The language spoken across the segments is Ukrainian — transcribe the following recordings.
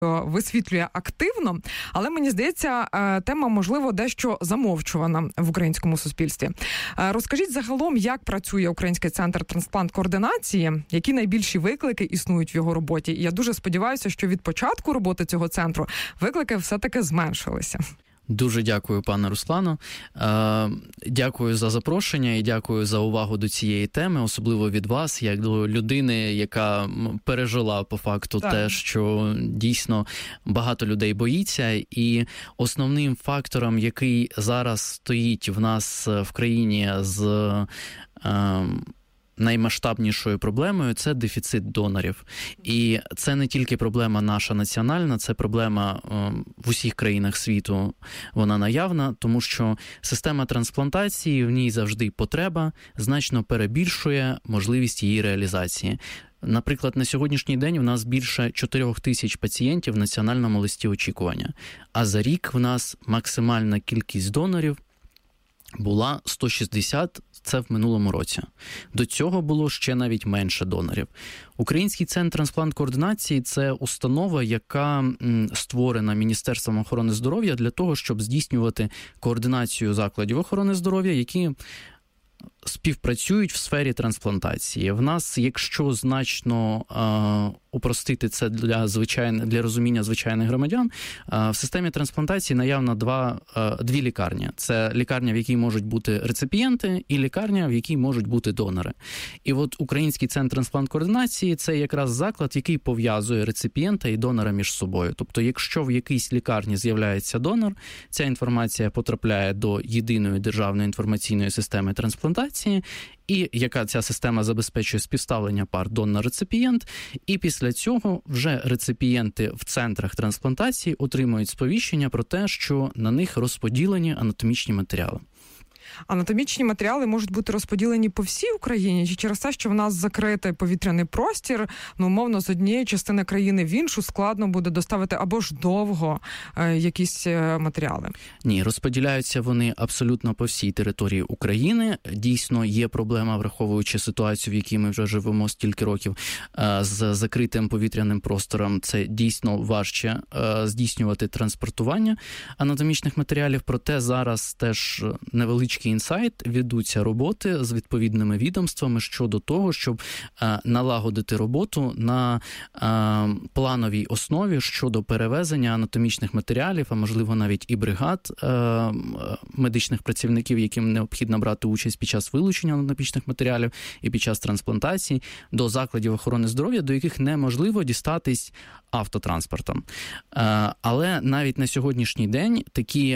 висвітлює активно, але мені здається, тема, можливо, дещо замовчувана в українському суспільстві. Розкажіть загалом, як працює Український центр трансплант-координації, які найбільші виклики існують в його роботі. І я дуже сподіваюся, що від початку роботи цього центру виклики все-таки зменшилися. Дуже дякую, пане Руслано. Дякую за запрошення і дякую за увагу до цієї теми, особливо від вас, як до людини, яка пережила по факту те, що дійсно багато людей боїться. І основним фактором, який зараз стоїть в нас в країні з наймасштабнішою проблемою – це дефіцит донорів. І це не тільки проблема наша національна, це проблема в усіх країнах світу, вона наявна, тому що система трансплантації, в ній завжди потреба значно перебільшує можливість її реалізації. Наприклад, на сьогоднішній день у нас більше 4 тисяч пацієнтів в національному листі очікування, а за рік в нас максимальна кількість донорів була 160, це в минулому році. До цього було ще навіть менше донорів. Український центр трансплант-координації – це установа, яка створена Міністерством охорони здоров'я для того, щоб здійснювати координацію закладів охорони здоров'я, які співпрацюють в сфері трансплантації. В нас, якщо значно упростити це для розуміння звичайних громадян, в системі трансплантації наявно дві лікарні. Це лікарня, в якій можуть бути реципієнти, і лікарня, в якій можуть бути донори. І от Український центр трансплант-координації – це якраз заклад, який пов'язує реципієнта і донора між собою. Тобто, якщо в якійсь лікарні з'являється донор, ця інформація потрапляє до єдиної державної інформаційної системи трансплантації, і яка ця система забезпечує співставлення пар донор-реципієнт, і після цього вже реципієнти в центрах трансплантації отримують сповіщення про те, що на них розподілені анатомічні матеріали. Анатомічні матеріали можуть бути розподілені по всій Україні, чи через те, що в нас закритий повітряний простір, умовно, з однієї частини країни в іншу складно буде доставити або ж довго якісь матеріали? Ні, розподіляються вони абсолютно по всій території України. Дійсно, є проблема, враховуючи ситуацію, в якій ми вже живемо стільки років, з закритим повітряним простором. Це дійсно важче здійснювати транспортування анатомічних матеріалів, проте зараз теж невеличкий інсайт, ведуться роботи з відповідними відомствами щодо того, щоб налагодити роботу на плановій основі щодо перевезення анатомічних матеріалів, а можливо навіть і бригад медичних працівників, яким необхідно брати участь під час вилучення анатомічних матеріалів і під час трансплантації, до закладів охорони здоров'я, до яких неможливо дістатись автотранспортом. Але навіть на сьогоднішній день такі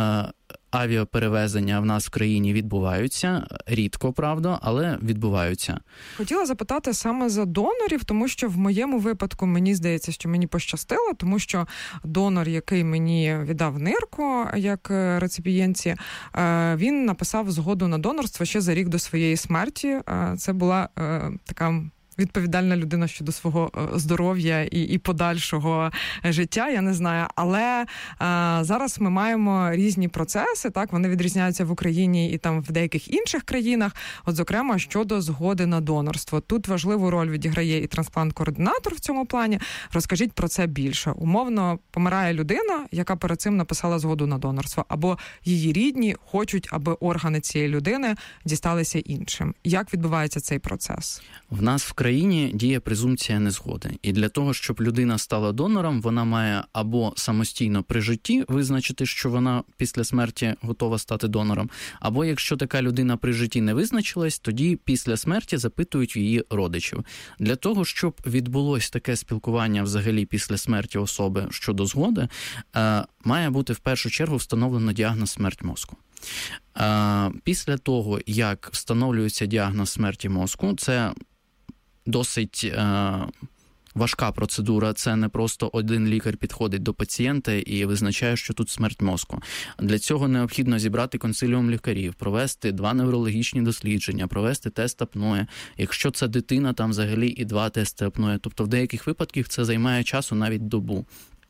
авіаперевезення в нас в країні відбуваються. Рідко, правда, але відбуваються. Хотіла запитати саме за донорів, тому що в моєму випадку мені здається, що мені пощастило, тому що донор, який мені віддав нирку як реципієнтці, він написав згоду на донорство ще за рік до своєї смерті. Це була така відповідальна людина щодо свого здоров'я і подальшого життя, я не знаю. Але зараз ми маємо різні процеси, так, вони відрізняються в Україні і там в деяких інших країнах, от зокрема щодо згоди на донорство. Тут важливу роль відіграє і трансплант-координатор в цьому плані. Розкажіть про це більше. Умовно, помирає людина, яка перед цим написала згоду на донорство, або її рідні хочуть, аби органи цієї людини дісталися іншим. Як відбувається цей процес? В нас в країні діє презумпція незгоди. І для того, щоб людина стала донором, вона має або самостійно при житті визначити, що вона після смерті готова стати донором, або якщо така людина при житті не визначилась, тоді після смерті запитують її родичів. Для того, щоб відбулось таке спілкування взагалі після смерті особи щодо згоди, має бути в першу чергу встановлено діагноз смерть мозку. Після того, як встановлюється діагноз смерті мозку, це досить важка процедура, це не просто один лікар підходить до пацієнта і визначає, що тут смерть мозку. Для цього необхідно зібрати консиліум лікарів, провести 2 неврологічні дослідження, провести тест апноє. Якщо це дитина, там взагалі і 2 тести апноє. Тобто в деяких випадках це займає часу навіть добу.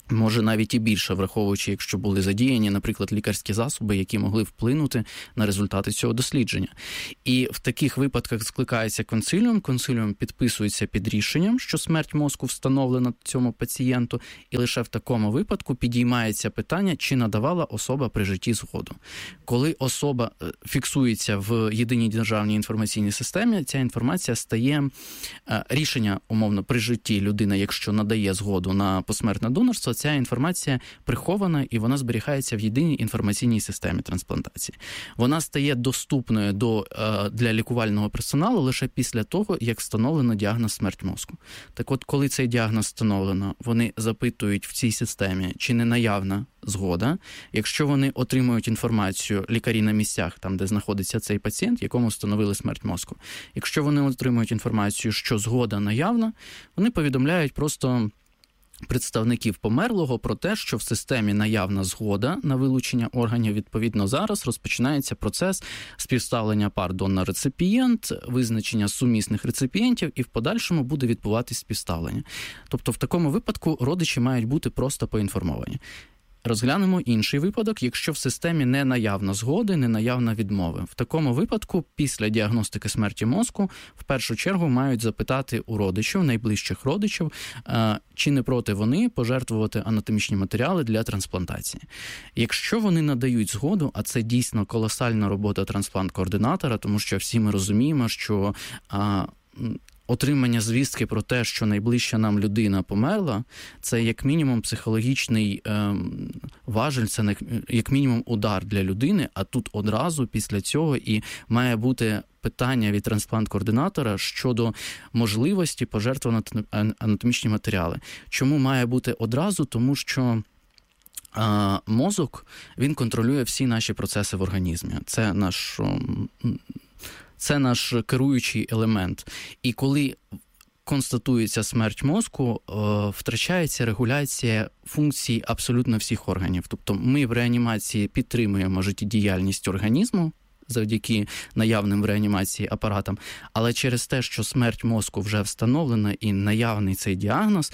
Може навіть і більше, враховуючи, якщо були задіяні, наприклад, лікарські засоби, які могли вплинути на результати цього дослідження. І в таких випадках скликається консиліум, консиліум підписується під рішенням, що смерть мозку встановлена цьому пацієнту, і лише в такому випадку підіймається питання, чи надавала особа при житті згоду. Коли особа фіксується в єдиній державній інформаційній системі, ця інформація стає рішення, умовно, при житті людина, якщо надає згоду на посмертне донорство, ця інформація прихована і вона зберігається в єдиній інформаційній системі трансплантації. Вона стає доступною для лікувального персоналу лише після того, як встановлено діагноз смерть мозку. Так от, коли цей діагноз встановлено, вони запитують в цій системі, чи не наявна згода. Якщо вони отримують інформацію, лікарі на місцях, там, де знаходиться цей пацієнт, якому встановили смерть мозку. Якщо вони отримують інформацію, що згода наявна, вони повідомляють просто представників померлого про те, що в системі наявна згода на вилучення органів. Відповідно, зараз розпочинається процес співставлення пар донор-реципієнт, визначення сумісних реципієнтів, і в подальшому буде відбуватись співставлення. Тобто в такому випадку родичі мають бути просто поінформовані. Розглянемо інший випадок, якщо в системі не наявна згоди, не наявна відмови. В такому випадку, після діагностики смерті мозку, в першу чергу мають запитати у родичів, найближчих родичів, чи не проти вони пожертвувати анатомічні матеріали для трансплантації. Якщо вони надають згоду, а це дійсно колосальна робота трансплант-координатора, тому що всі ми розуміємо, що отримання звістки про те, що найближча нам людина померла, це як мінімум психологічний важель, це як мінімум удар для людини, а тут одразу після цього і має бути питання від трансплант-координатора щодо можливості пожертвувати анатомічні матеріали. Чому має бути одразу? Тому що мозок, він контролює всі наші процеси в організмі. Це наш керуючий елемент. І коли констатується смерть мозку, втрачається регуляція функцій абсолютно всіх органів. Тобто ми в реанімації підтримуємо життєдіяльність організму завдяки наявним в реанімації апаратам, але через те, що смерть мозку вже встановлена і наявний цей діагноз,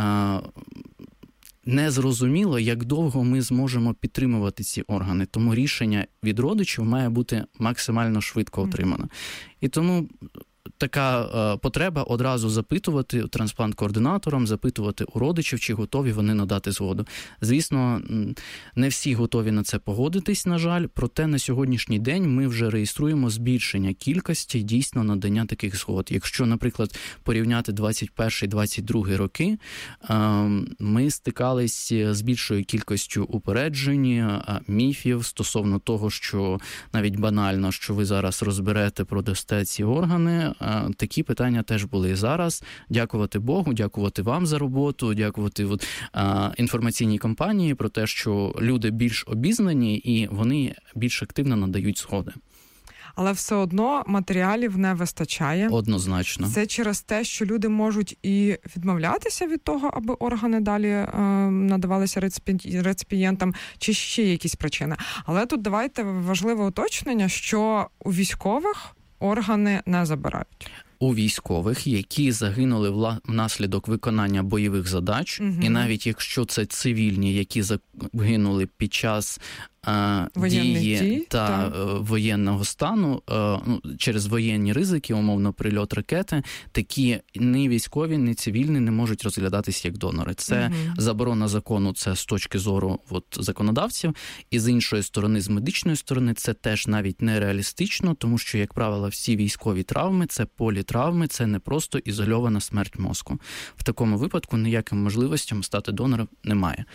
незрозуміло, як довго ми зможемо підтримувати ці органи. Тому рішення від родичів має бути максимально швидко отримано. І тому така потреба одразу запитувати трансплант-координаторам, запитувати у родичів, чи готові вони надати згоду. Звісно, не всі готові на це погодитись, на жаль, проте на сьогоднішній день ми вже реєструємо збільшення кількості дійсно надання таких згод. Якщо, наприклад, порівняти 21-22 роки, ми стикались з більшою кількістю упереджень, міфів стосовно того, що навіть банально, що ви зараз розберете, продасте ці органи. Такі питання теж були і зараз. Дякувати Богу, дякувати вам за роботу, дякувати інформаційній кампанії про те, що люди більш обізнані і вони більш активно надають згоди. Але все одно матеріалів не вистачає. Однозначно. Це через те, що люди можуть і відмовлятися від того, аби органи далі надавалися реципієнтам, чи ще якісь причини. Але тут давайте важливе уточнення, що у військових органи не забирають. У військових, які загинули внаслідок виконання бойових задач, і навіть якщо це цивільні, які загинули під час дії та воєнного стану, через воєнні ризики, умовно, прильот ракети, такі ні військові, ні цивільні не можуть розглядатися як донори. Це заборона закону, це з точки зору законодавців, і з іншої сторони, з медичної сторони, це теж навіть нереалістично, тому що, як правило, всі військові травми – це політравми, це не просто ізольована смерть мозку. В такому випадку ніяким можливостям стати донором немає.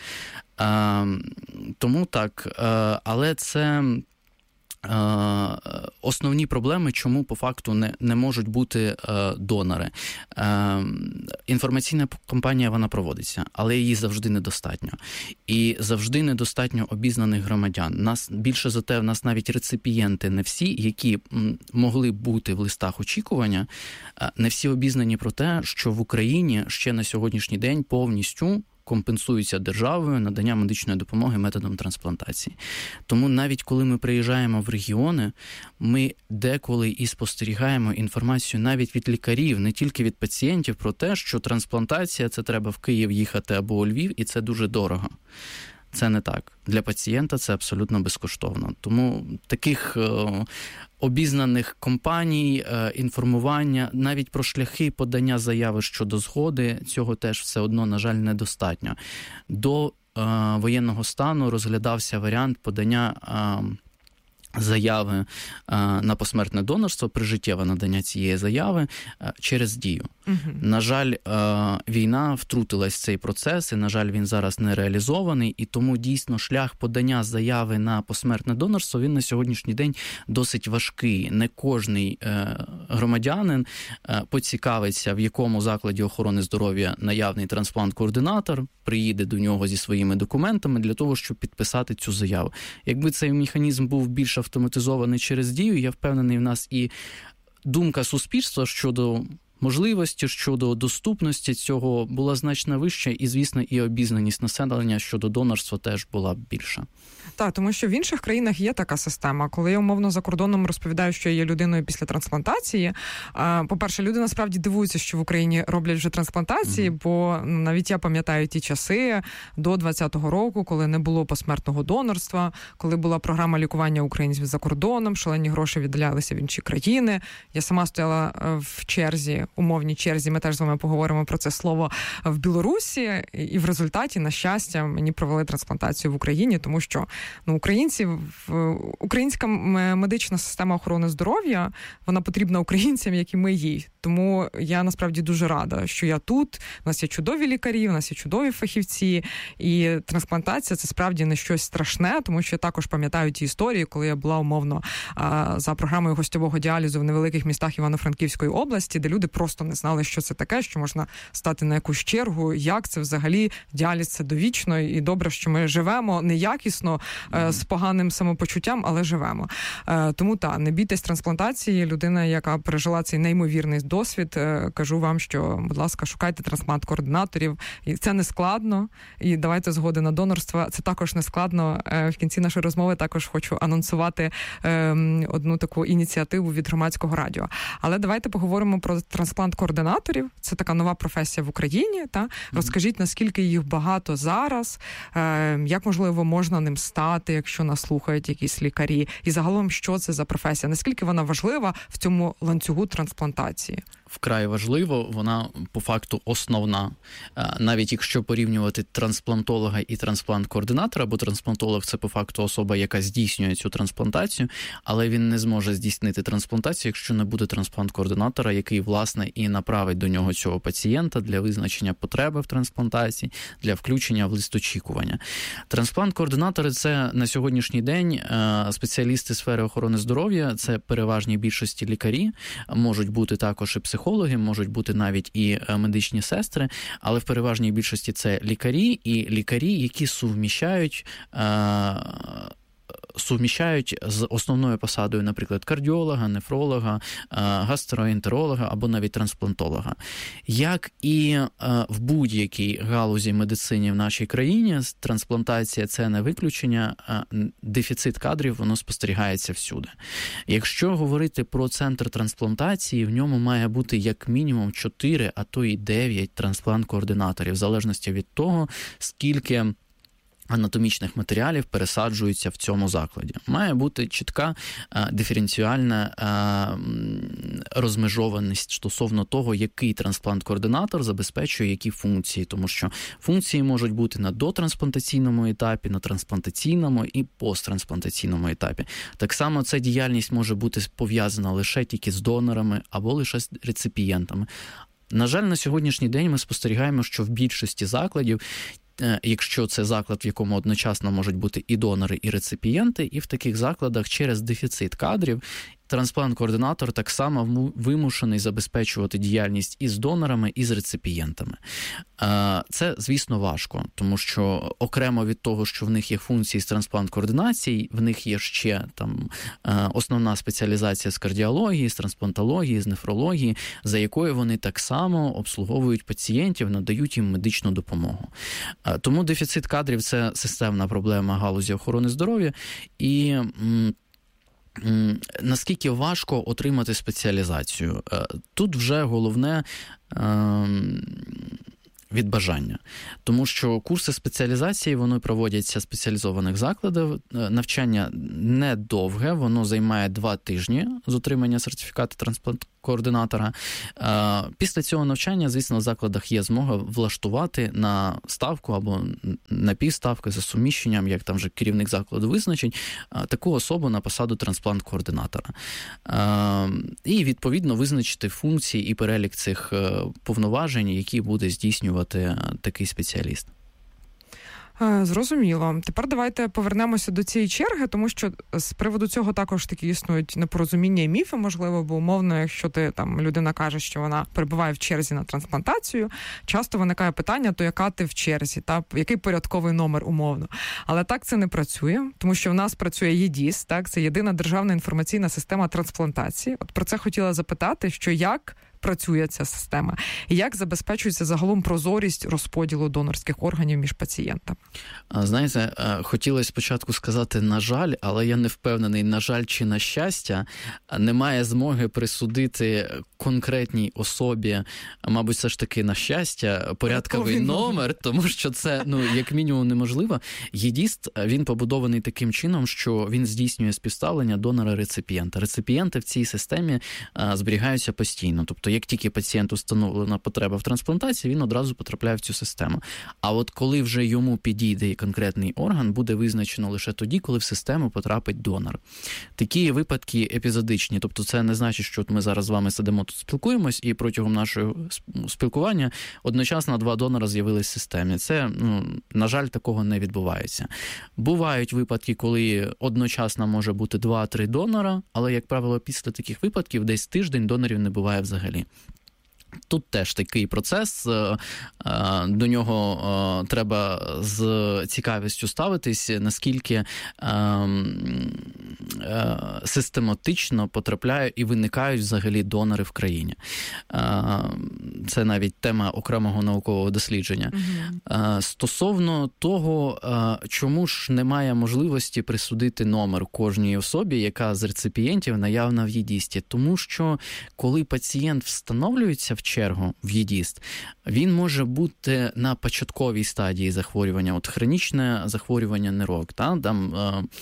Тому так, але це основні проблеми, чому по факту не можуть бути донори. Інформаційна кампанія, вона проводиться, але її завжди недостатньо. І завжди недостатньо обізнаних громадян. Більше за те, в нас навіть реципієнти не всі, які могли б бути в листах очікування, не всі обізнані про те, що в Україні ще на сьогоднішній день повністю компенсуються державою надання медичної допомоги методом трансплантації. Тому навіть коли ми приїжджаємо в регіони, ми деколи і спостерігаємо інформацію навіть від лікарів, не тільки від пацієнтів, про те, що трансплантація – це треба в Київ їхати або у Львів, і це дуже дорого. Це не так. Для пацієнта це абсолютно безкоштовно. Тому таких обізнаних компаній, інформування, навіть про шляхи подання заяви щодо згоди, цього теж все одно, на жаль, недостатньо. До воєнного стану розглядався варіант подання заяви на посмертне донорство, прижиттєве надання цієї заяви через Дію. На жаль, війна втрутилась в цей процес, і, на жаль, він зараз не реалізований, і тому дійсно шлях подання заяви на посмертне донорство, він на сьогоднішній день досить важкий. Не кожний громадянин поцікавиться, в якому закладі охорони здоров'я наявний трансплант-координатор, приїде до нього зі своїми документами для того, щоб підписати цю заяву. Якби цей механізм був більш автоматизований через Дію, я впевнений, в нас і думка суспільства щодо можливості, щодо доступності цього була значно вища, і, звісно, і обізнаність населення щодо донорства теж була більша. Так, тому що в інших країнах є така система. Коли я умовно за кордоном розповідаю, що я є людиною після трансплантації, по-перше, люди насправді дивуються, що в Україні роблять вже трансплантації, бо навіть я пам'ятаю ті часи до 2020 року, коли не було посмертного донорства, коли була програма лікування українців за кордоном, шалені гроші віддалялися в інші країни. Я сама стояла в черзі, умовній черзі, ми теж з вами поговоримо про це слово, в Білорусі, і в результаті, на щастя, мені провели трансплантацію в Україні, тому що українська медична система охорони здоров'я, вона потрібна українцям, як і ми їй. Тому я насправді дуже рада, що я тут, у нас є чудові лікарі, у нас є чудові фахівці, і трансплантація – це справді не щось страшне, тому що я також пам'ятаю ті історії, коли я була умовно за програмою гостьового діалізу в невеликих містах Івано-Франківської області, де люди просто не знали, що це таке, що можна стати на якусь чергу, як це взагалі, діаліз – це довічно, і добре, що ми живемо неякісно, з поганим самопочуттям, але живемо. Тому не бійтесь трансплантації, людина, яка пережила цей неймовірний досвід, кажу вам, що, будь ласка, шукайте трансплант-координаторів, і це не складно, і давайте згоди на донорство, це також не складно. В кінці нашої розмови також хочу анонсувати одну таку ініціативу від Громадського радіо. Але давайте поговоримо про трансплант-координаторів, це така нова професія в Україні, Розкажіть, наскільки їх багато зараз, як, можливо, можна ним стати, якщо нас слухають якісь лікарі, і загалом, що це за професія, наскільки вона важлива в цьому ланцюгу трансплантації? Вкрай важливо, вона по факту основна. Навіть якщо порівнювати трансплантолога і трансплант-координатора, бо трансплантолог – це по факту особа, яка здійснює цю трансплантацію, але він не зможе здійснити трансплантацію, якщо не буде трансплант-координатора, який, власне, і направить до нього цього пацієнта для визначення потреби в трансплантації, для включення в лист очікування. Трансплант-координатори – це на сьогоднішній день спеціалісти сфери охорони здоров'я, це переважній більшості лікарі, можуть бути також і психологи, можуть бути навіть і медичні сестри, але в переважній більшості це лікарі, і лікарі, які суміщають з основною посадою, наприклад, кардіолога, нефролога, гастроентеролога або навіть трансплантолога. Як і в будь-якій галузі медицини в нашій країні, трансплантація – це не виключення, дефіцит кадрів, воно спостерігається всюди. Якщо говорити про центр трансплантації, в ньому має бути як мінімум 4, а то і 9 трансплант-координаторів, в залежності від того, скільки анатомічних матеріалів пересаджуються в цьому закладі. Має бути чітка диференціальна розмежованість стосовно того, який трансплант-координатор забезпечує які функції, тому що функції можуть бути на дотрансплантаційному етапі, на трансплантаційному і посттрансплантаційному етапі. Так само ця діяльність може бути пов'язана лише тільки з донорами або лише з реципієнтами. На жаль, на сьогоднішній день ми спостерігаємо, що в більшості закладів, якщо це заклад, в якому одночасно можуть бути і донори, і реципієнти, і в таких закладах через дефіцит кадрів трансплант-координатор так само вимушений забезпечувати діяльність і з донорами, і з реципієнтами. Це, звісно, важко, тому що окремо від того, що в них є функції з трансплант-координації, в них є ще там основна спеціалізація з кардіології, з трансплантології, з нефрології, за якою вони так само обслуговують пацієнтів, надають їм медичну допомогу. Тому дефіцит кадрів – це системна проблема галузі охорони здоров'я, і наскільки важко отримати спеціалізацію? Тут вже головне від бажання. Тому що курси спеціалізації, вони проводяться в спеціалізованих закладах. Навчання недовге, воно займає 2 тижні з отримання сертифікату трансплант-координатора. Після цього навчання, звісно, в закладах є змога влаштувати на ставку або на півставки за суміщенням, як там вже керівник закладу визначить, таку особу на посаду трансплант-координатора. І, відповідно, визначити функції і перелік цих повноважень, які буде здійснювати такий спеціаліст. Зрозуміло. Тепер давайте повернемося до цієї черги, тому що з приводу цього також такі існують непорозуміння і міфи, можливо, бо умовно, якщо людина каже, що вона перебуває в черзі на трансплантацію, часто виникає питання, то яка ти в черзі, який порядковий номер умовно. Але так це не працює, тому що в нас працює ЄДІС, це єдина державна інформаційна система трансплантації. От про це хотіла запитати, що як працює ця система і як забезпечується загалом прозорість розподілу донорських органів між пацієнтами? Знаєте, хотілося спочатку сказати «на жаль», але я не впевнений, на жаль чи на щастя, немає змоги присудити конкретній особі, мабуть, все ж таки на щастя, порядковий номер, тому що це, як мінімум, неможливо. ЄДІС, він побудований таким чином, що він здійснює співставлення донора-реципієнта. Реципієнти в цій системі зберігаються постійно. Тобто, як тільки пацієнту встановлена потреба в трансплантації, він одразу потрапляє в цю систему. А от коли вже йому підійде конкретний орган, буде визначено лише тоді, коли в систему потрапить донор. Такі випадки епізодичні. Тобто, це не значить, що ми зараз з вами сидимо тут спілкуємось, і протягом нашого спілкування одночасно 2 донора з'явились в системі. Це, на жаль, такого не відбувається. Бувають випадки, коли одночасно може бути 2-3 донора, але, як правило, після таких випадків десь тиждень донорів не буває взагалі. Тут теж такий процес, до нього треба з цікавістю ставитись, наскільки систематично потрапляють і виникають взагалі донори в країні. Це навіть тема окремого наукового дослідження. Стосовно того, чому ж немає можливості присудити номер кожній особі, яка з реципієнтів наявна в ЄДІСті. Тому що, коли пацієнт встановлюється в чергу в ЄДІС, він може бути на початковій стадії захворювання, от хронічне захворювання нирок, там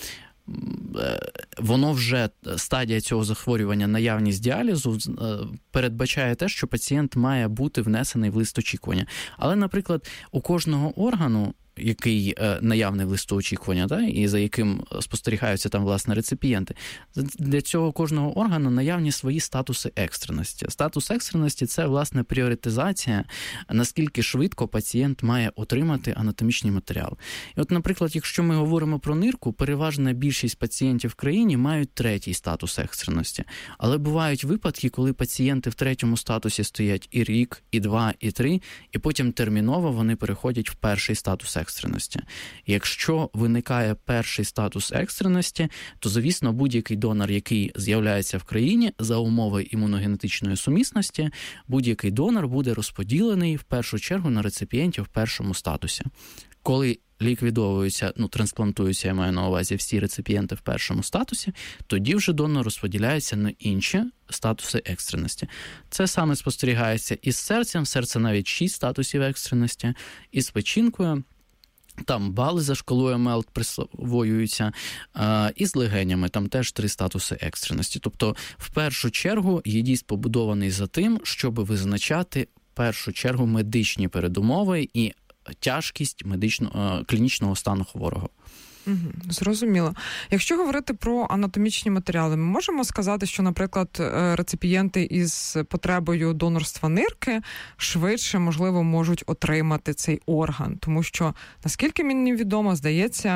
воно вже, стадія цього захворювання, наявність діалізу передбачає те, що пацієнт має бути внесений в лист очікування. Але, наприклад, у кожного органу, який наявний в листу очікування, і за яким спостерігаються там, власне, реципієнти, для цього кожного органу наявні свої статуси екстреності. Статус екстреності – це, власне, пріоритизація, наскільки швидко пацієнт має отримати анатомічний матеріал. І от, наприклад, якщо ми говоримо про нирку, переважна більшість пацієнтів в країні мають 3-й статус екстреності. Але бувають випадки, коли пацієнти в 3-му статусі стоять і рік, і 2, і 3, і потім терміново вони переходять в 1-й статус екстреності. Якщо виникає 1-й статус екстреності, то, звісно, будь-який донор, який з'являється в країні за умови імуногенетичної сумісності, будь-який донор буде розподілений в першу чергу на реципієнтів в 1-му статусі. Коли ліквідовуються, трансплантуються, я маю на увазі, всі реципієнти в 1-му статусі, тоді вже донор розподіляється на інші статуси екстреності. Це саме спостерігається із серцем, в серця навіть 6 статусів екстреності, і з печінкою. Там бали за шкалою МЕЛТ присвоюються, і з легенями, там теж 3 статуси екстреності. Тобто, в першу чергу, ЄДІС побудований за тим, щоб визначати, в першу чергу, медичні передумови і тяжкість клінічного стану хворого. Зрозуміло. Якщо говорити про анатомічні матеріали, ми можемо сказати, що, наприклад, реципієнти із потребою донорства нирки швидше, можливо, можуть отримати цей орган. Тому що, наскільки мені відомо, здається,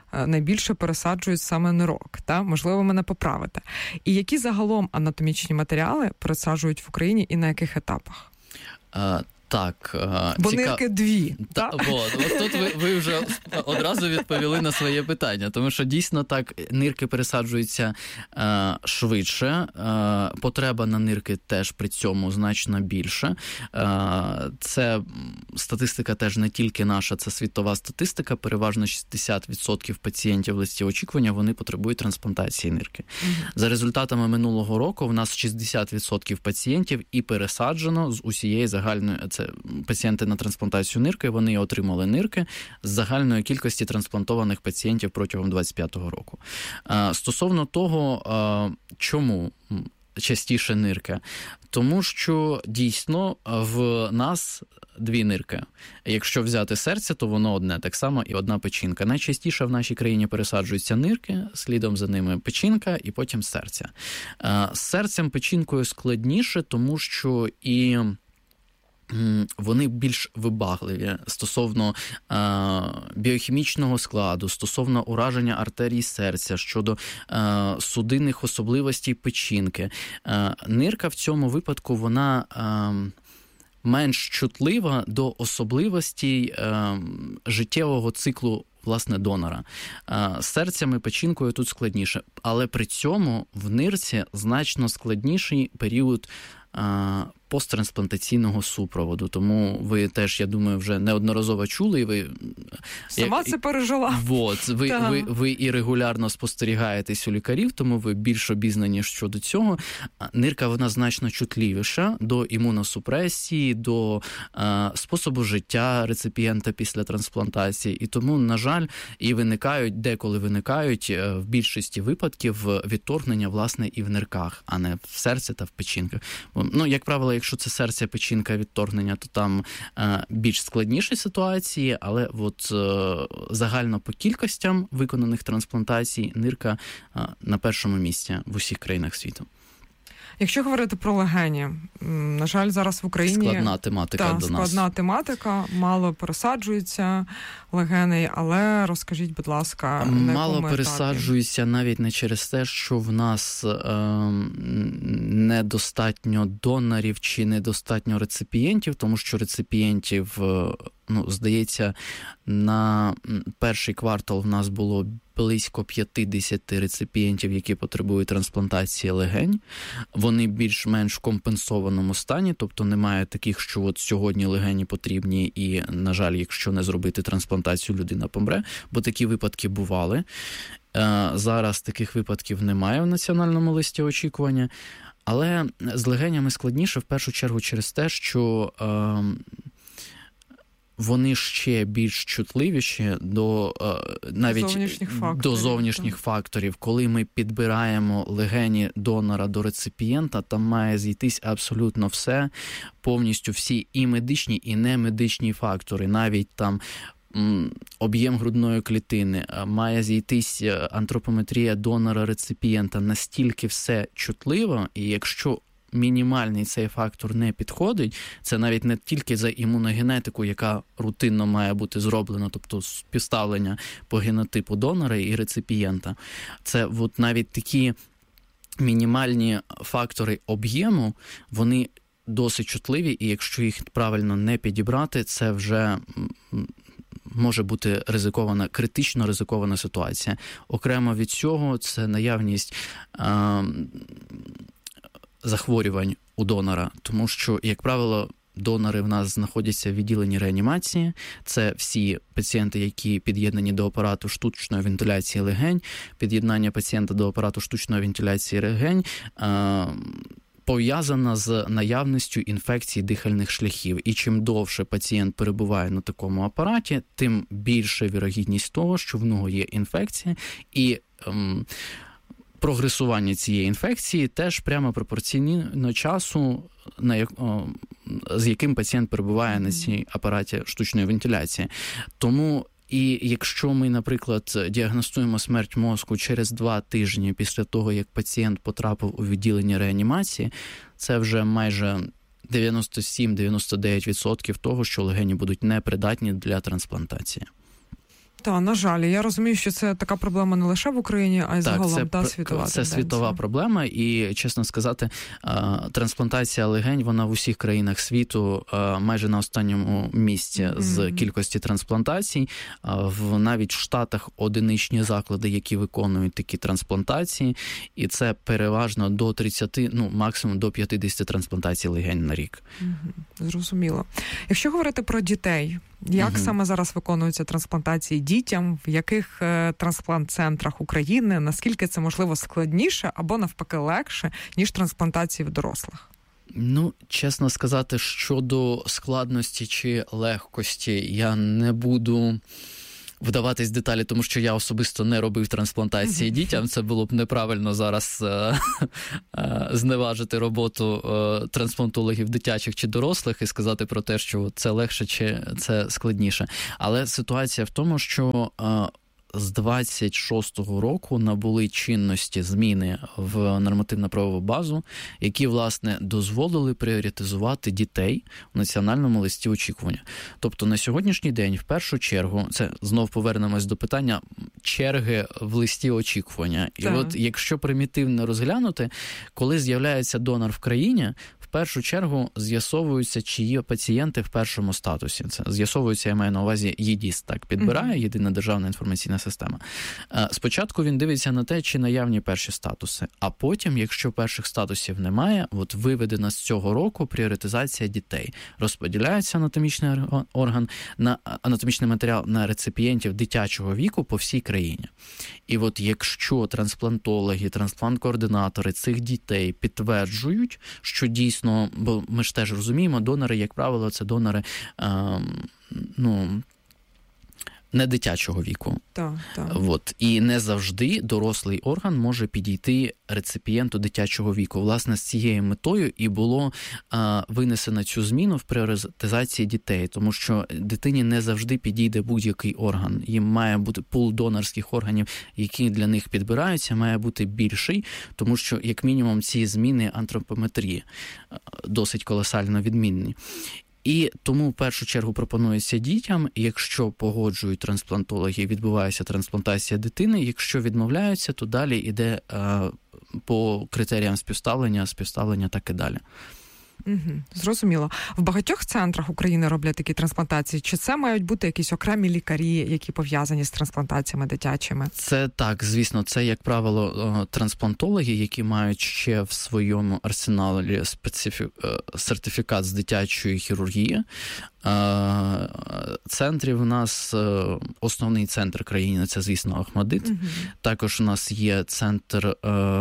найбільше пересаджують саме нирок. Та? Можливо, мене поправите. І які загалом анатомічні матеріали пересаджують в Україні і на яких етапах? Так. Бо нирки дві. От тут ви вже одразу відповіли на своє питання, тому що дійсно так, нирки пересаджуються швидше, потреба на нирки теж при цьому значно більше. Це статистика теж не тільки наша, це світова статистика, переважно 60% пацієнтів в листі очікування, вони потребують трансплантації нирки. За результатами минулого року в нас 60% пацієнтів і пересаджено з усієї загальної, це пацієнти на трансплантацію нирки, вони отримали нирки з загальної кількості трансплантованих пацієнтів протягом 2025 року. Стосовно того, чому частіше нирки? Тому що дійсно в нас дві нирки. Якщо взяти серце, то воно одне, так само і одна печінка. Найчастіше в нашій країні пересаджуються нирки, слідом за ними печінка і потім серце. З серцем, печінкою складніше, тому що і вони більш вибагливі стосовно біохімічного складу, стосовно ураження артерій серця, щодо судинних особливостей печінки. Нирка в цьому випадку, вона менш чутлива до особливостей життєвого циклу, власне, донора. З серцем і печінкою тут складніше, але при цьому в нирці значно складніший період посттрансплантаційного супроводу. Тому ви теж, я думаю, вже неодноразово чули. І ви сама це пережила. Ви і регулярно спостерігаєтесь у лікарів, тому ви більш обізнані щодо цього. Нирка, вона значно чутливіша до імуносупресії, до способу життя реципієнта після трансплантації. І тому, на жаль, і деколи виникають в більшості випадків відторгнення, власне, і в нирках, а не в серці та в печінках. Як правило, якщо це серце, печінка, відторгнення, то там більш складніші ситуації, але загально по кількостям виконаних трансплантацій нирка на першому місці в усіх країнах світу. Якщо говорити про легені, на жаль, зараз в Україні складна тематика до нас. Складна тематика, мало пересаджуються легени, але розкажіть, будь ласка, на мало пересаджуються навіть не через те, що в нас недостатньо донорів чи недостатньо реципієнтів, тому що реципієнтів, здається, на перший квартал в нас було близько 50 реципієнтів, які потребують трансплантації легень. Вони більш-менш в компенсованому стані, тобто немає таких, що от сьогодні легені потрібні і, на жаль, якщо не зробити трансплантацію, людина помре, бо такі випадки бували. Зараз таких випадків немає в національному листі очікування, але з легенями складніше в першу чергу через те, що вони ще більш чутливіші до зовнішніх факторів. Коли ми підбираємо легені донора до реципієнта, там має зійтись абсолютно все, повністю всі і медичні, і немедичні фактори. Навіть там об'єм грудної клітини, має зійтись антропометрія донора-реципієнта. Настільки все чутливо, і якщо мінімальний цей фактор не підходить, це навіть не тільки за імуногенетику, яка рутинно має бути зроблена, тобто співставлення по генотипу донора і реципієнта. Це навіть такі мінімальні фактори об'єму, вони досить чутливі, і якщо їх правильно не підібрати, це вже може бути критично ризикована ситуація. Окремо від цього, це наявність захворювань у донора, тому що, як правило, донори в нас знаходяться в відділенні реанімації. Це всі пацієнти, які під'єднані до апарату штучної вентиляції легень. Під'єднання пацієнта до апарату штучної вентиляції легень пов'язана з наявністю інфекцій дихальних шляхів. І чим довше пацієнт перебуває на такому апараті, тим більша вірогідність того, що в нього є інфекція, і прогресування цієї інфекції теж прямо пропорційно часу, з яким пацієнт перебуває на цій апараті штучної вентиляції. Тому і якщо ми, наприклад, діагностуємо смерть мозку через 2 тижні після того, як пацієнт потрапив у відділення реанімації, це вже майже 97-99% того, що легені будуть непридатні для трансплантації. Та, на жаль, я розумію, що це така проблема не лише в Україні, а й загалом світова тенденція. Це світова проблема, і, чесно сказати, трансплантація легень, вона в усіх країнах світу майже на останньому місці з кількості трансплантацій. Навіть в Штатах одиничні заклади, які виконують такі трансплантації, і це переважно до 30, максимум до 50 трансплантацій легень на рік. Зрозуміло. Якщо говорити про дітей, як саме зараз виконуються трансплантації дітям, в яких трансплант-центрах України, наскільки це, можливо, складніше або, навпаки, легше, ніж трансплантації в дорослих? Чесно сказати, щодо складності чи легкості, я не буду вдаватись в деталі, тому що я особисто не робив трансплантації дітям. Це було б неправильно зараз зневажити роботу трансплантологів дитячих чи дорослих і сказати про те, що це легше чи це складніше. Але ситуація в тому, що з 26-го року набули чинності зміни в нормативно-правову базу, які, власне, дозволили пріоритезувати дітей в національному листі очікування. Тобто на сьогоднішній день, в першу чергу, це знов повернемось до питання черги в листі очікування. І от якщо примітивно розглянути, коли з'являється донор в країні, в першу чергу з'ясовуються, чи є пацієнти в першому статусі. Це з'ясовується, я маю на увазі, ЄДІС так підбирає, Єдина державна інформаційна система. Спочатку він дивиться на те, чи наявні перші статуси, а потім, якщо перших статусів немає, от виведена з цього року пріоритизація дітей. Розподіляється анатомічний орган, анатомічний матеріал на реципієнтів дитячого віку по всій країні. І от якщо трансплантологи, трансплант-координатори цих дітей підтверджують, що дійсно, бо ми ж теж розуміємо, донори, як правило, це донори, не дитячого віку. Так. І не завжди дорослий орган може підійти реципієнту дитячого віку. Власне, з цією метою і було винесено цю зміну в пріоритизації дітей, тому що дитині не завжди підійде будь-який орган. Їм має бути пул донорських органів, які для них підбираються, має бути більший, тому що, як мінімум, ці зміни антропометрії досить колосально відмінні. І тому в першу чергу пропонується дітям, якщо погоджують трансплантологи, відбувається трансплантація дитини, якщо відмовляються, то далі йде по критеріям співставлення так і далі. Зрозуміло. В багатьох центрах України роблять такі трансплантації. Чи це мають бути якісь окремі лікарі, які пов'язані з трансплантаціями дитячими? Це так, звісно, це, як правило, трансплантологи, які мають ще в своєму арсеналі сертифікат з дитячої хірургії. Центрів у нас, основний центр країни, це, звісно, Охмадит. Також у нас є центр,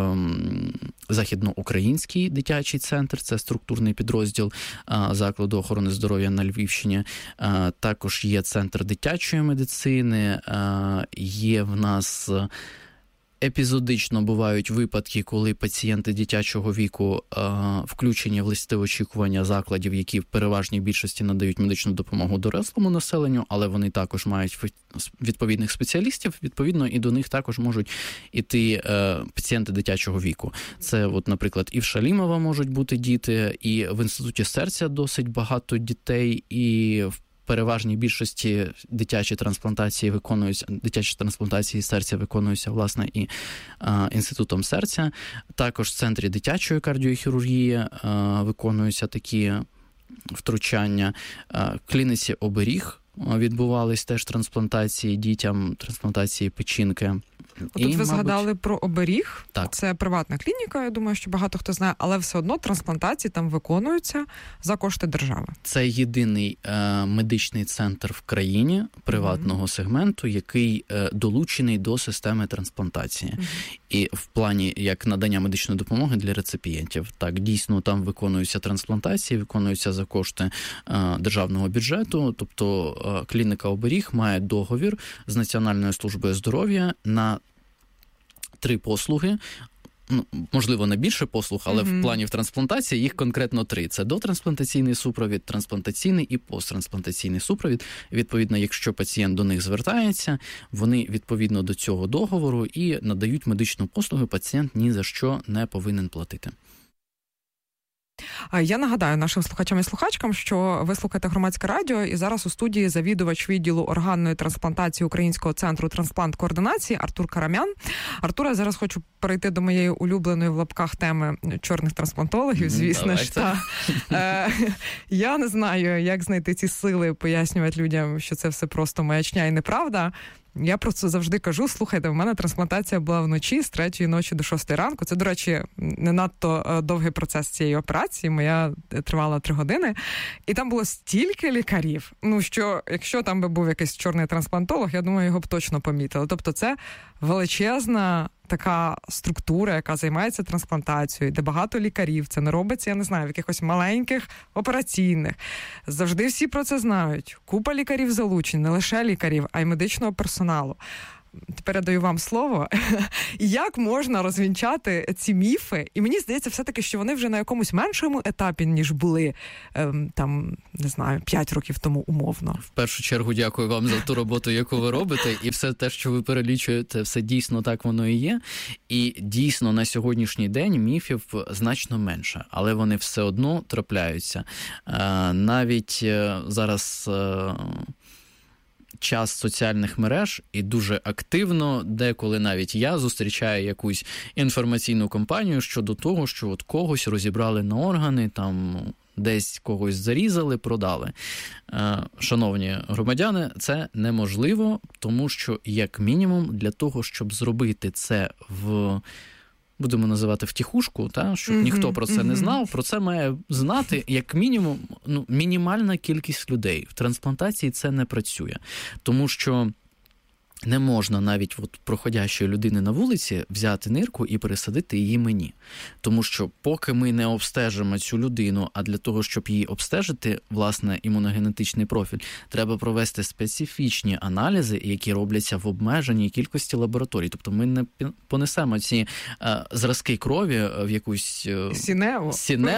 західноукраїнський дитячий центр, це структурний підрозділ закладу охорони здоров'я на Львівщині. Також є центр дитячої медицини, є в нас... Епізодично бувають випадки, коли пацієнти дитячого віку включені в листи очікування закладів, які в переважній більшості надають медичну допомогу дорослому населенню, але вони також мають відповідних спеціалістів, відповідно, і до них також можуть іти пацієнти дитячого віку. Це, от, наприклад, і в Шалімова можуть бути діти, і в Інституті серця досить багато дітей, і в переважній більшості дитячі трансплантації серця виконуються, власне, і Інститутом серця. Також в Центрі дитячої кардіохірургії виконуються такі втручання. В клініці «Оберіг» відбувались теж трансплантації дітям, трансплантації печінки. Тут ви згадали про «Оберіг». Так. Це приватна клініка, я думаю, що багато хто знає, але все одно трансплантації там виконуються за кошти держави. Це єдиний медичний центр в країні приватного сегменту, який долучений до системи трансплантації. І в плані як надання медичної допомоги для реципієнтів. Так, дійсно, там виконуються трансплантації, виконуються за кошти державного бюджету. Тобто клініка «Оберіг» має договір з Національною службою здоров'я на 3 послуги. Можливо, не більше послуг, але в плані в трансплантації їх конкретно 3. Це дотрансплантаційний супровід, трансплантаційний і посттрансплантаційний супровід. Відповідно, якщо пацієнт до них звертається, вони відповідно до цього договору і надають медичну послугу, пацієнт ні за що не повинен платити. Я нагадаю нашим слухачам і слухачкам, що ви слухаєте Громадське радіо, і зараз у студії завідувач відділу органної трансплантації Українського центру трансплант-координації Артур Карамян. Артур, я зараз хочу перейти до моєї улюбленої в лапках теми чорних трансплантологів, звісно ж. Я не знаю, як знайти ці сили, пояснювати людям, що це все просто маячня і неправда. Я просто завжди кажу, слухайте, в мене трансплантація була вночі з 3-ї ночі до 6-ї ранку. Це, до речі, не надто довгий процес цієї операції. Моя тривала 3 години. І там було стільки лікарів, що якщо там би був якийсь чорний трансплантолог, я думаю, його б точно помітили. Тобто це величезна така структура, яка займається трансплантацією, де багато лікарів. Це не робиться, я не знаю, в якихось маленьких операційних. Завжди всі про це знають. Купа лікарів залучень, не лише лікарів, а й медичного персоналу. Тепер я даю вам слово. Як можна розвінчати ці міфи? І мені здається все-таки, що вони вже на якомусь меншому етапі, ніж були, не знаю, 5 років тому умовно. В першу чергу дякую вам за ту роботу, яку ви робите. І все те, що ви перелічуєте, все дійсно так воно і є. І дійсно на сьогоднішній день міфів значно менше. Але вони все одно трапляються. Навіть зараз час соціальних мереж і дуже активно, деколи навіть я зустрічаю якусь інформаційну кампанію щодо того, що от когось розібрали на органи, там десь когось зарізали, продали. Шановні громадяни, це неможливо, тому що, як мінімум, для того, щоб зробити це будемо називати втіхушку, щоб ніхто про це не знав, про це має знати, як мінімум, мінімальна кількість людей. В трансплантації це не працює. Тому що не можна навіть проходящої людини на вулиці взяти нирку і пересадити її мені. Тому що поки ми не обстежимо цю людину, а для того, щоб її обстежити, власне, імуногенетичний профіль, треба провести специфічні аналізи, які робляться в обмеженій кількості лабораторій. Тобто ми не понесемо ці зразки крові в якусь Сінево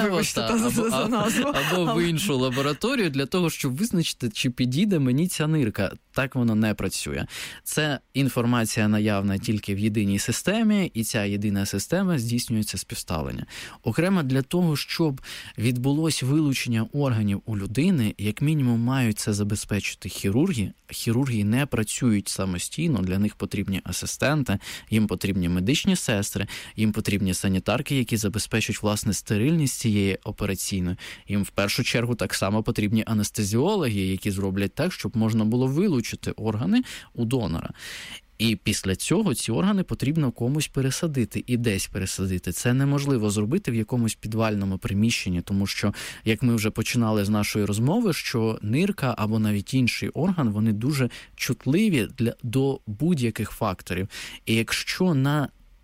або в іншу лабораторію для того, щоб визначити, чи підійде мені ця нирка. Так воно не працює. Це інформація наявна тільки в єдиній системі, і ця єдина система здійснюється співставлення. Окремо для того, щоб відбулось вилучення органів у людини, як мінімум мають це забезпечити хірурги. Хірурги не працюють самостійно, для них потрібні асистенти, їм потрібні медичні сестри, їм потрібні санітарки, які забезпечують, власне, стерильність цієї операційної. Їм в першу чергу так само потрібні анестезіологи, які зроблять так, щоб можна було вилучити органи у донора. І після цього ці органи потрібно комусь пересадити і десь пересадити. Це неможливо зробити в якомусь підвальному приміщенні, тому що, як ми вже починали з нашої розмови, що нирка або навіть інший орган, вони дуже чутливі до будь-яких факторів. І якщо на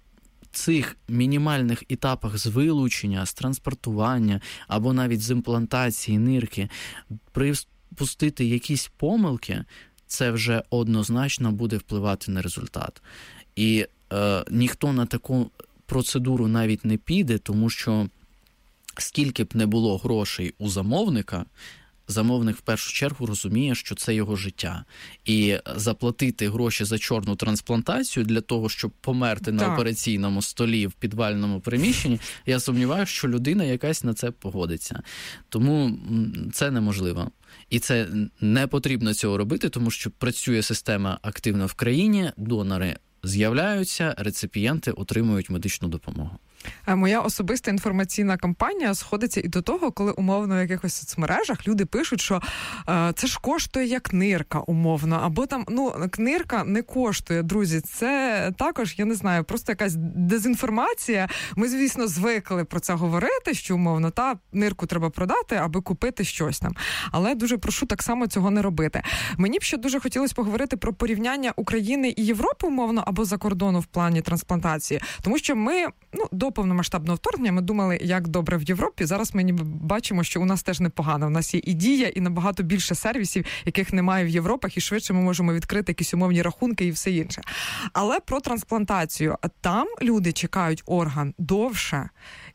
цих мінімальних етапах з вилучення, з транспортування або навіть з імплантації нирки припустити якісь помилки, це вже однозначно буде впливати на результат. І ніхто на таку процедуру навіть не піде, тому що скільки б не було грошей у замовника, замовник в першу чергу розуміє, що це його життя. І заплатити гроші за чорну трансплантацію для того, щоб померти на операційному столі в підвальному приміщенні, я сумніваюся, що людина якась на це погодиться. Тому це неможливо. І це не потрібно цього робити, тому що працює система активно в країні, донори з'являються, реципієнти отримують медичну допомогу. Моя особиста інформаційна кампанія сходиться і до того, коли умовно в якихось соцмережах люди пишуть, що це ж коштує як нирка умовно, або там, нирка не коштує, друзі. Це також, я не знаю, просто якась дезінформація. Ми, звісно, звикли про це говорити, що умовно, нирку треба продати, аби купити щось там. Але дуже прошу так само цього не робити. Мені б ще дуже хотілося поговорити про порівняння України і Європи умовно, або за кордону в плані трансплантації. Тому що ми, до повномасштабного вторгнення ми думали, як добре в Європі. Зараз ми ніби бачимо, що у нас теж непогано. У нас є і Дія, і набагато більше сервісів, яких немає в Європах, і швидше ми можемо відкрити якісь умовні рахунки і все інше. Але про трансплантацію. Там люди чекають орган довше.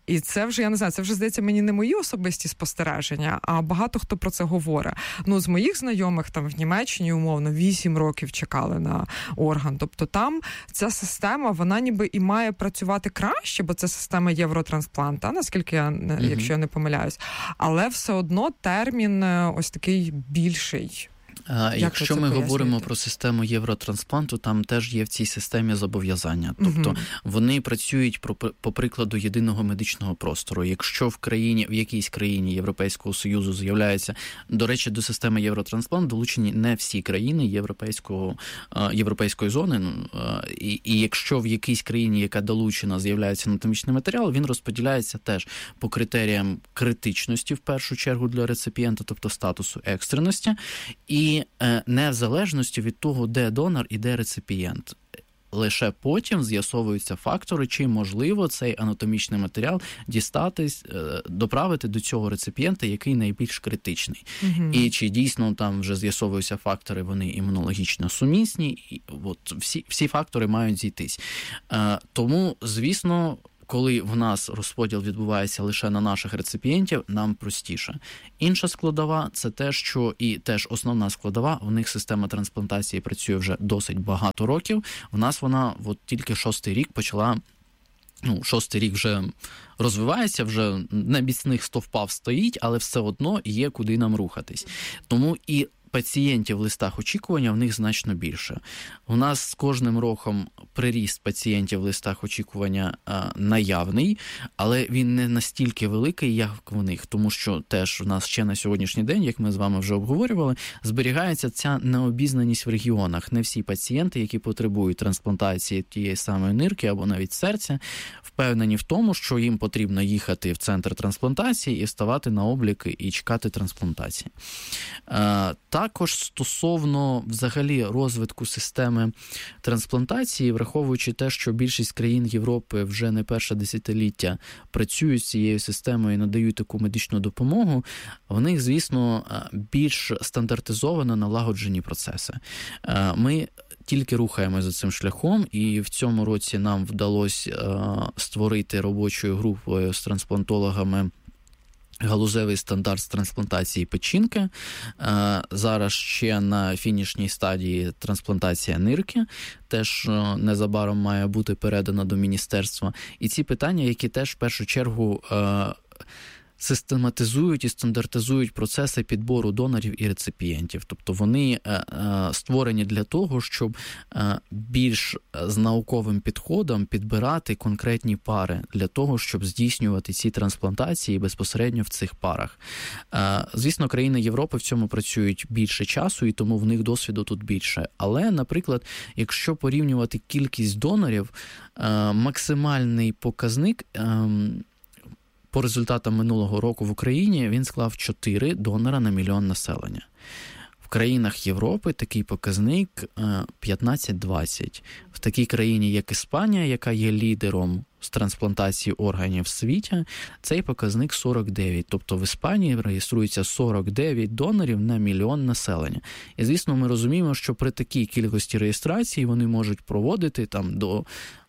І це вже, я не знаю, це вже, здається, мені не мої особисті спостереження, а багато хто про це говорить. З моїх знайомих там в Німеччині, умовно, 8 років чекали на орган. Тобто там ця система, вона ніби і має працювати краще, бо це система євротранспланта, наскільки якщо я не помиляюсь. Але все одно термін ось такий більший. Якщо ми говоримо про систему євротранспланту, там теж є в цій системі зобов'язання. Тобто вони працюють по прикладу єдиного медичного простору. Якщо в якійсь країні Європейського Союзу з'являється, до речі, до системи євротрансплант долучені не всі країни європейської зони, і якщо в якійсь країні, яка долучена, з'являється анатомічний матеріал, він розподіляється теж по критеріям критичності, в першу чергу, для реципієнта, тобто статусу екстреності, і не в залежності від того, де донор і де реципієнт. Лише потім з'ясовуються фактори, чи можливо цей анатомічний матеріал доправити до цього реципієнта, який найбільш критичний. І чи дійсно там вже з'ясовуються фактори, вони імунологічно сумісні. І от всі фактори мають зійтись. Тому, звісно, коли в нас розподіл відбувається лише на наших реципієнтів, нам простіше. Інша складова – це те, що і теж основна складова, в них система трансплантації працює вже досить багато років. В нас вона тільки 6-й рік почала, 6-й рік вже розвивається, вже на міцних стовпах стоїть, але все одно є куди нам рухатись. Тому і пацієнтів в листах очікування в них значно більше. У нас з кожним роком приріст пацієнтів в листах очікування наявний, але він не настільки великий, як в них, тому що теж у нас ще на сьогоднішній день, як ми з вами вже обговорювали, зберігається ця необізнаність в регіонах. Не всі пацієнти, які потребують трансплантації тієї самої нирки або навіть серця, впевнені в тому, що їм потрібно їхати в центр трансплантації і ставати на облік і чекати трансплантації. Також стосовно взагалі розвитку системи трансплантації, враховуючи те, що більшість країн Європи вже не перше десятиліття працюють з цією системою і надають таку медичну допомогу, в них, звісно, більш стандартизовано налагоджені процеси. Ми тільки рухаємося за цим шляхом, і в цьому році нам вдалося створити робочою групою з трансплантологами галузевий стандарт з трансплантації печінки. Зараз ще на фінішній стадії трансплантація нирки. Теж незабаром має бути передана до міністерства. І ці питання, які теж в першу чергу систематизують і стандартизують процеси підбору донорів і реципієнтів. Тобто вони створені для того, щоб більш з науковим підходом підбирати конкретні пари для того, щоб здійснювати ці трансплантації безпосередньо в цих парах. Звісно, країни Європи в цьому працюють більше часу, і тому в них досвіду тут більше. Але, наприклад, якщо порівнювати кількість донорів, максимальний показник по результатам минулого року в Україні він склав 4 донора на мільйон населення. В країнах Європи такий показник 15-20. В такій країні, як Іспанія, яка є лідером з трансплантації органів в світі, цей показник 49. Тобто в Іспанії реєструється 49 донорів на мільйон населення. І, звісно, ми розуміємо, що при такій кількості реєстрацій вони можуть проводити там до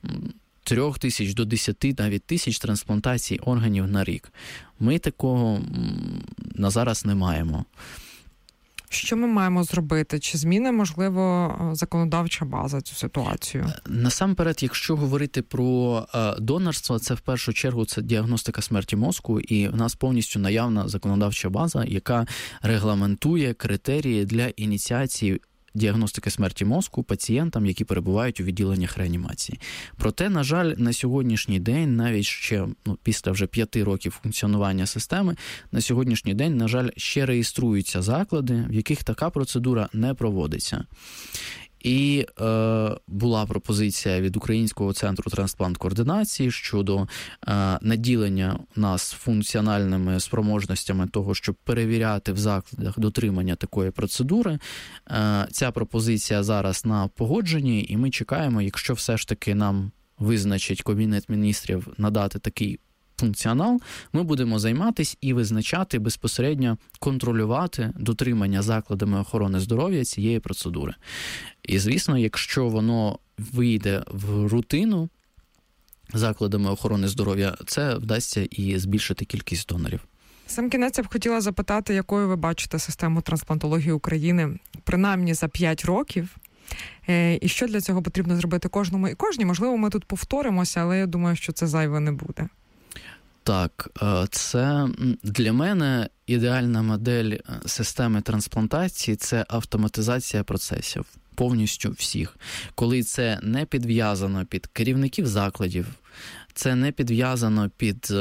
3 тисяч до 10 навіть тисяч трансплантацій органів на рік. Ми такого на зараз не маємо. Що ми маємо зробити? Чи зміни, можливо, законодавча база цю ситуацію? Насамперед, якщо говорити про донорство, це в першу чергу це діагностика смерті мозку, і в нас повністю наявна законодавча база, яка регламентує критерії для ініціації діагностики смерті мозку пацієнтам, які перебувають у відділеннях реанімації. Проте, на жаль, на сьогоднішній день, навіть ще після вже 5 років функціонування системи, на сьогоднішній день, на жаль, ще реєструються заклади, в яких така процедура не проводиться. І була пропозиція від Українського центру трансплант-координації щодо наділення нас функціональними спроможностями того, щоб перевіряти в закладах дотримання такої процедури. Ця пропозиція зараз на погодженні, і ми чекаємо, якщо все ж таки нам визначить Кабінет міністрів надати такий функціонал, ми будемо займатися і визначати, безпосередньо контролювати дотримання закладами охорони здоров'я цієї процедури. І, звісно, якщо воно вийде в рутину, закладами охорони здоров'я, це вдасться і збільшити кількість донорів. Сам кінець я б хотіла запитати, якою ви бачите систему трансплантології України, принаймні за 5 років, і що для цього потрібно зробити кожному і кожній. Можливо, ми тут повторимося, але я думаю, що це зайве не буде. Так, це для мене ідеальна модель системи трансплантації – це автоматизація процесів. Повністю всіх. Коли це не підв'язано під керівників закладів, це не підв'язано під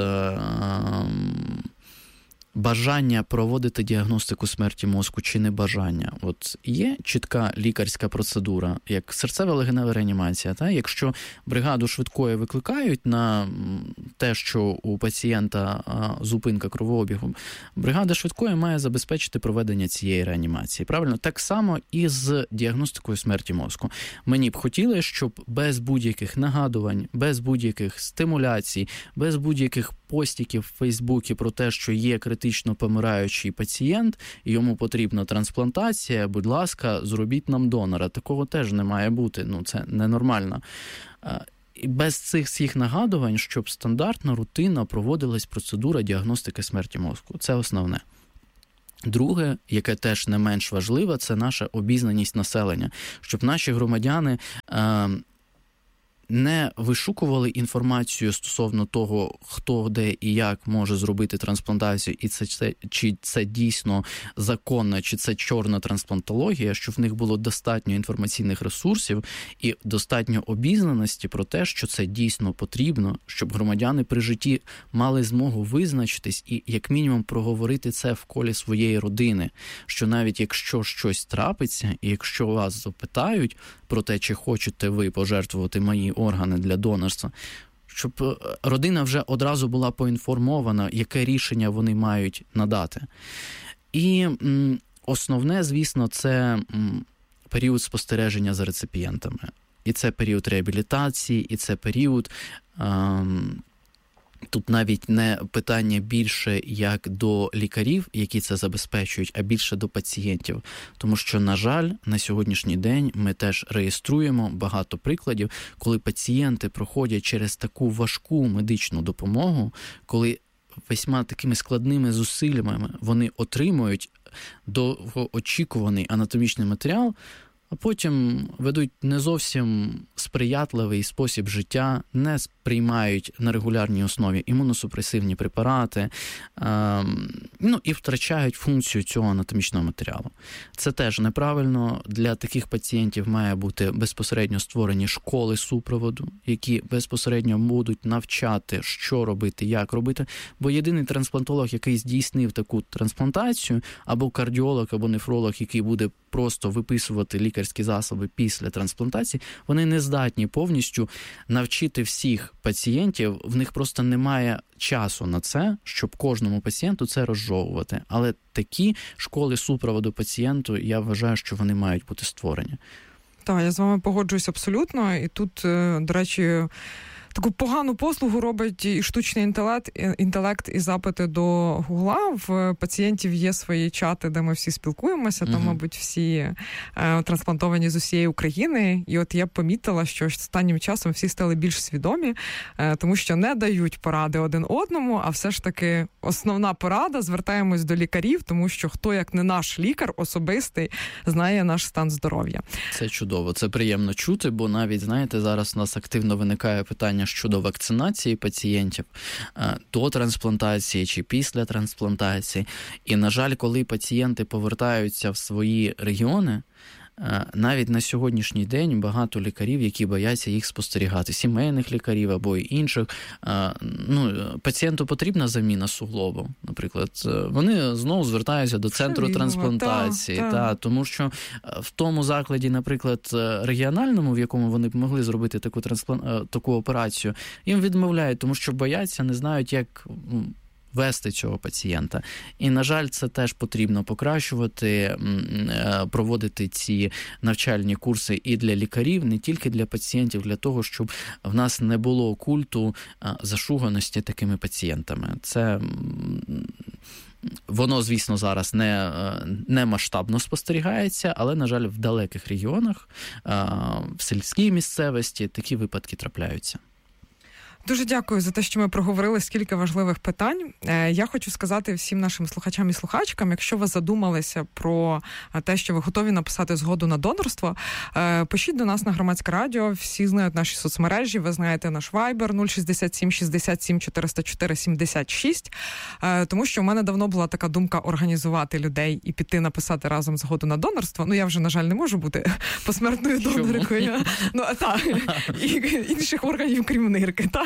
бажання проводити діагностику смерті мозку чи небажання. От є чітка лікарська процедура, як серцево-легенева реанімація. Та? Якщо бригаду швидкої викликають на те, що у пацієнта зупинка кровообігу, бригада швидкої має забезпечити проведення цієї реанімації. Правильно? Так само і з діагностикою смерті мозку. Мені б хотілося, щоб без будь-яких нагадувань, без будь-яких стимуляцій, без будь-яких постіків в Фейсбуці про те, що є критично помираючий пацієнт, і йому потрібна трансплантація, будь ласка, зробіть нам донора. Такого теж не має бути, це ненормально. І без цих всіх нагадувань, щоб стандартна, рутинно проводилась процедура діагностики смерті мозку. Це основне. Друге, яке теж не менш важливе, це наша обізнаність населення. Щоб наші громадяни не вишукували інформацію стосовно того, хто, де і як може зробити трансплантацію, і чи це дійсно законно, чи це чорна трансплантологія, щоб в них було достатньо інформаційних ресурсів і достатньо обізнаності про те, що це дійсно потрібно, щоб громадяни при житті мали змогу визначитись і, як мінімум, проговорити це в колі своєї родини, що навіть якщо щось трапиться, і якщо вас запитають про те, чи хочете ви пожертвувати мої органи для донорства, щоб родина вже одразу була поінформована, яке рішення вони мають надати. І основне, звісно, це період спостереження за реципієнтами. І це період реабілітації, і це період... Тут навіть не питання більше як до лікарів, які це забезпечують, а більше до пацієнтів. Тому що, на жаль, на сьогоднішній день ми теж реєструємо багато прикладів, коли пацієнти проходять через таку важку медичну допомогу, коли весьма такими складними зусиллями вони отримують довгоочікуваний анатомічний матеріал, а потім ведуть не зовсім сприятливий спосіб життя, не приймають на регулярній основі імуносупресивні препарати, і втрачають функцію цього анатомічного матеріалу. Це теж неправильно. Для таких пацієнтів має бути безпосередньо створені школи супроводу, які безпосередньо будуть навчати, що робити, як робити, бо єдиний трансплантолог, який здійснив таку трансплантацію, або кардіолог, або нефролог, який буде просто виписувати лікарські засоби після трансплантації, вони не здатні повністю навчити всіх пацієнтів, в них просто немає часу на це, щоб кожному пацієнту це розжовувати. Але такі школи супроводу пацієнту, я вважаю, що вони мають бути створені. Так, я з вами погоджуюсь абсолютно. І тут, до речі, таку погану послугу робить і штучний інтелект, і запити до Гугла. В пацієнтів є свої чати, де ми всі спілкуємося, там, мабуть, всі трансплантовані з усієї України. І от я помітила, що останнім часом всі стали більш свідомі, тому що не дають поради один одному, а все ж таки основна порада – звертаємось до лікарів, тому що хто, як не наш лікар особистий, знає наш стан здоров'я. Це чудово, це приємно чути, бо навіть, знаєте, зараз у нас активно виникає питання щодо вакцинації пацієнтів до трансплантації чи після трансплантації. І, на жаль, коли пацієнти повертаються в свої регіони, навіть на сьогоднішній день багато лікарів, які бояться їх спостерігати, сімейних лікарів або й інших. Пацієнту потрібна заміна суглобу, наприклад. Вони знову звертаються до центру трансплантації. Тому що в тому закладі, наприклад, регіональному, в якому вони б могли зробити таку операцію, їм відмовляють, тому що бояться, не знають, як вести цього пацієнта. І, на жаль, це теж потрібно покращувати, проводити ці навчальні курси і для лікарів, не тільки для пацієнтів, для того, щоб в нас не було культу зашуганості такими пацієнтами. Це... Воно, звісно, зараз не масштабно спостерігається, але, на жаль, в далеких регіонах, в сільській місцевості такі випадки трапляються. Дуже дякую за те, що ми проговорили скільки важливих питань. Я хочу сказати всім нашим слухачам і слухачкам, якщо ви задумалися про те, що ви готові написати згоду на донорство, пишіть до нас на Громадське радіо, всі знають наші соцмережі, ви знаєте наш Viber 067 67 404 76, тому що в мене давно була така думка організувати людей і піти написати разом згоду на донорство. Ну, я вже, на жаль, не можу бути посмертною доноркою. Ну, так, і інших органів, крім нирки, так.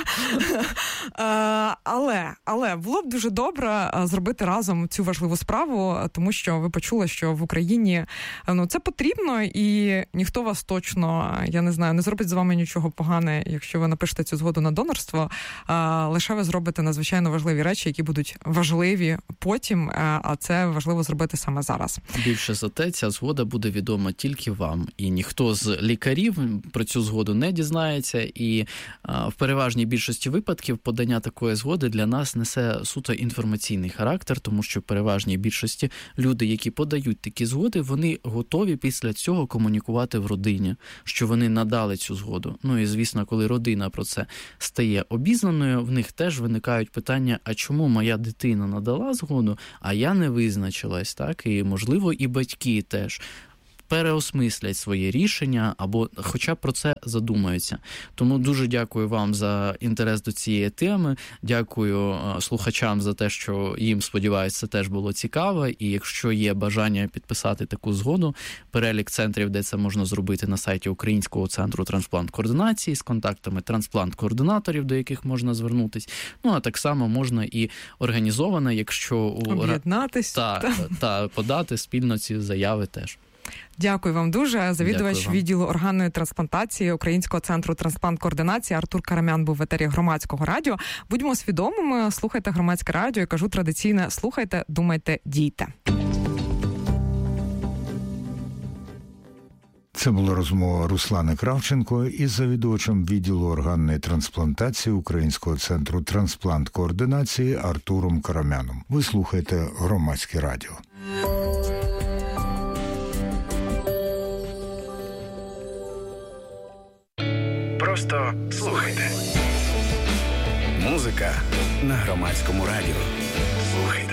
Але було б дуже добре зробити разом цю важливу справу, тому що ви почули, що в Україні це потрібно, і ніхто вас точно, я не знаю, не зробить з вами нічого погане, якщо ви напишете цю згоду на донорство, лише ви зробите надзвичайно важливі речі, які будуть важливі потім, а це важливо зробити саме зараз. Більше за те, ця згода буде відома тільки вам, і ніхто з лікарів про цю згоду не дізнається, і в переважній більшості випадків подання такої згоди для нас несе суто інформаційний характер, тому що в переважній більшості люди, які подають такі згоди, вони готові після цього комунікувати в родині, що вони надали цю згоду. Ну і, звісно, коли родина про це стає обізнаною, в них теж виникають питання, а чому моя дитина надала згоду, а я не визначилась, так? І, можливо, і батьки теж переосмислять своє рішення або хоча б про це задумаються. Тому дуже дякую вам за інтерес до цієї теми. Дякую слухачам за те, що їм, сподіваюся, це теж було цікаво. І якщо є бажання підписати таку згоду, перелік центрів, де це можна зробити, на сайті Українського центру трансплант-координації з контактами трансплант-координаторів, до яких можна звернутись. Ну, а так само можна і організовано, якщо об'єднатись та подати спільно ці заяви теж. Дякую вам дуже. Завідувач відділу органної трансплантації Українського центру трансплант-координації Артур Карамян був в етері Громадського радіо. Будьмо свідомими, слухайте Громадське радіо. Я кажу традиційно: слухайте, думайте, дійте. Це була розмова Руслани Кравченко із завідувачем відділу органної трансплантації Українського центру трансплант-координації Артуром Карамяном. Ви слухаєте Громадське радіо. Просто слухайте. Музика на Громадському радіо. Слухайте.